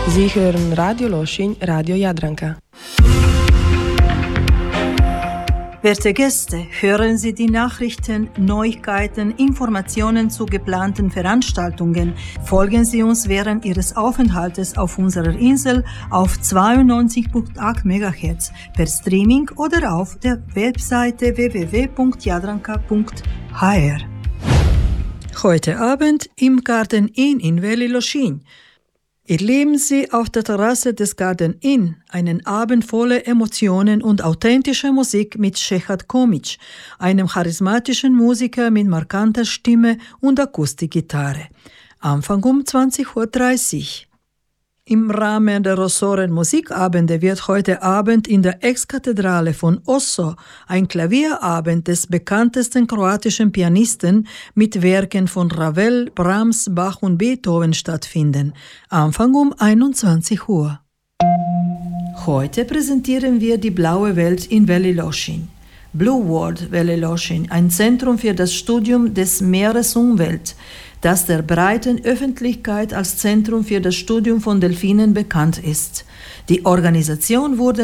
Sie hören Radio Loschin, Radio Jadranka. Werte Gäste, hören Sie die Nachrichten, Neuigkeiten, Informationen zu geplanten Veranstaltungen. Folgen Sie uns während Ihres Aufenthaltes auf unserer Insel auf 92.8 MHz per Streaming oder auf der Webseite www.jadranka.hr. Heute Abend im Garden Inn in Veli Lošinj erleben Sie auf der Terrasse des Garden Inn einen Abend voller Emotionen und authentischer Musik mit Šehad Komić, einem charismatischen Musiker mit markanter Stimme und Akustikgitarre. Anfang um 20.30 Uhr. Im Rahmen der Rosoren Musikabende wird heute Abend in der Ex-Kathedrale von Osso ein Klavierabend des bekanntesten kroatischen Pianisten mit Werken von Ravel, Brahms, Bach und Beethoven stattfinden. Anfang um 21 Uhr. Heute präsentieren wir die blaue Welt in Veli Lošinj. Blue World Veli Lošinj, ein Zentrum für das Studium des Meeresumwelt, das der breiten Öffentlichkeit als Zentrum für das Studium von Delfinen bekannt ist. Die Organisation wurde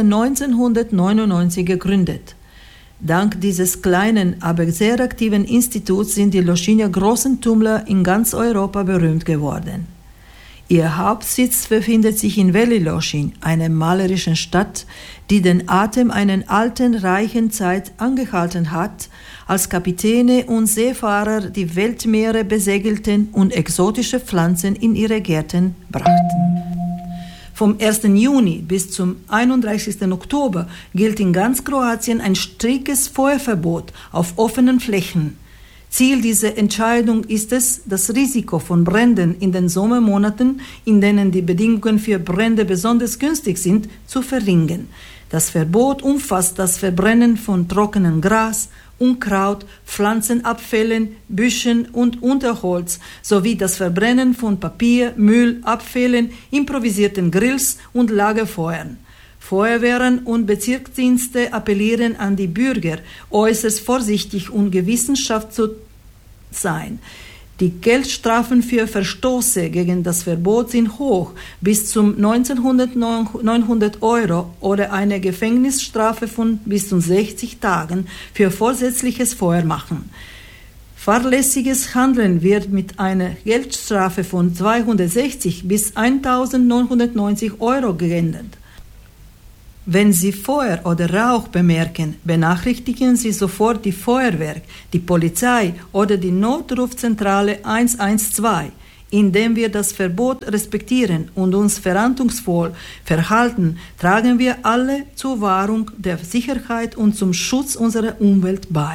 1999 gegründet. Dank dieses kleinen, aber sehr aktiven Instituts sind die Lošinjer großen Tummler in ganz Europa berühmt geworden. Ihr Hauptsitz befindet sich in Veli Lošinj, einer malerischen Stadt, die den Atem einer alten, reichen Zeit angehalten hat, als Kapitäne und Seefahrer die Weltmeere besegelten und exotische Pflanzen in ihre Gärten brachten. Vom 1. Juni bis zum 31. Oktober gilt in ganz Kroatien ein striktes Feuerverbot auf offenen Flächen. Ziel dieser Entscheidung ist es, das Risiko von Bränden in den Sommermonaten, in denen die Bedingungen für Brände besonders günstig sind, zu verringern. Das Verbot umfasst das Verbrennen von trockenem Gras, Unkraut, Pflanzenabfällen, Büschen und Unterholz sowie das Verbrennen von Papier, Müll, Abfällen, improvisierten Grills und Lagerfeuern. Feuerwehren und Bezirksdienste appellieren an die Bürger, äußerst vorsichtig und gewissenhaft zu sein. Die Geldstrafen für Verstoße gegen das Verbot sind hoch, bis zum 900 € oder eine Gefängnisstrafe von bis zu 60 Tagen für vorsätzliches Feuermachen. Fahrlässiges Handeln wird mit einer Geldstrafe von 260 bis 1.990 € geändert. Wenn Sie Feuer oder Rauch bemerken, benachrichtigen Sie sofort die Feuerwehr, die Polizei oder die Notrufzentrale 112. Indem wir das Verbot respektieren und uns verantwortungsvoll verhalten, tragen wir alle zur Wahrung der Sicherheit und zum Schutz unserer Umwelt bei.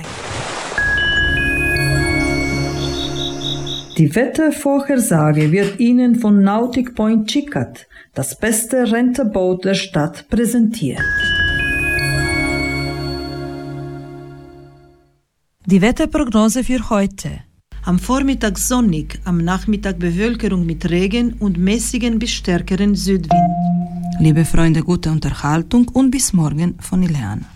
Die Wettervorhersage wird Ihnen von Nautic Point Čičak, das beste Renterboot der Stadt, präsentiert. Die Wetterprognose für heute. Am Vormittag sonnig, am Nachmittag Bewölkung mit Regen und mäßigen bis stärkeren Südwind. Liebe Freunde, gute Unterhaltung und bis morgen von Ileana.